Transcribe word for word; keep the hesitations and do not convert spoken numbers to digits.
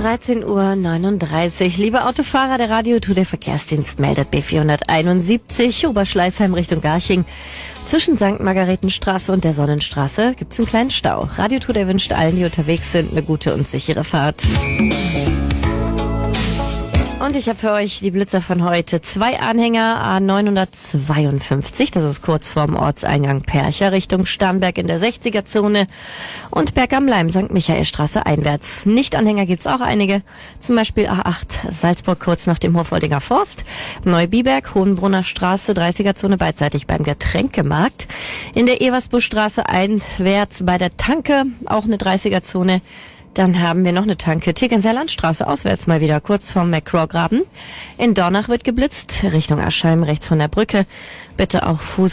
dreizehn Uhr neununddreißig. Liebe Autofahrer, der Radio-Tour der Verkehrsdienst meldet B vierhunderteinundsiebzig Oberschleißheim Richtung Garching. Zwischen Sankt Margaretenstraße und der Sonnenstraße gibt's einen kleinen Stau. Radio-Tour, der wünscht allen, die unterwegs sind, eine gute und sichere Fahrt. Und ich habe für euch die Blitzer von heute. Zwei Anhänger A neunhundertzweiundfünfzig, das ist kurz vorm Ortseingang Percha, Richtung Starnberg in der sechziger-Zone und Berg am Leim, Sankt Michaelstraße einwärts. Nicht-Anhänger gibt's auch einige, zum Beispiel A acht Salzburg kurz nach dem Hofoldinger Forst, Neubiberg, Hohenbrunner Straße, dreißiger-Zone beidseitig beim Getränkemarkt, in der Eversbuschstraße einwärts bei der Tanke, auch eine dreißiger-Zone. Dann haben wir noch eine Tanke, Tegernseer Landstraße, auswärts mal wieder, kurz vorm McCraw-Graben. In Dornach wird geblitzt, Richtung Aschheim, rechts von der Brücke. Bitte auch Fuß